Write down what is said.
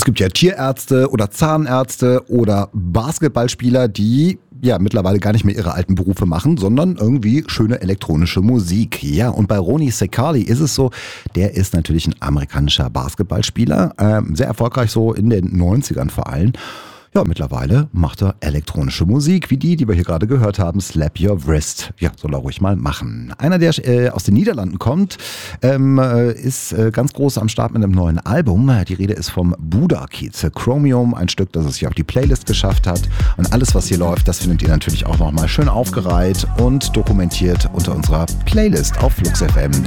Es gibt ja Tierärzte oder Zahnärzte oder Basketballspieler, die ja mittlerweile gar nicht mehr ihre alten Berufe machen, sondern irgendwie schöne elektronische Musik. Ja, und bei Roni Sekali ist es so, der ist natürlich ein amerikanischer Basketballspieler, sehr erfolgreich so in den 90ern vor allem. Ja, mittlerweile macht er elektronische Musik, wie die wir hier gerade gehört haben, Slap Your Wrist. Ja, soll er ruhig mal machen. Einer, der aus den Niederlanden kommt, ist ganz groß am Start mit einem neuen Album. Die Rede ist vom Buddha Kiez Chromium, ein Stück, das es hier auf die Playlist geschafft hat. Und alles, was hier läuft, das findet ihr natürlich auch nochmal schön aufgereiht und dokumentiert unter unserer Playlist auf Flux FM.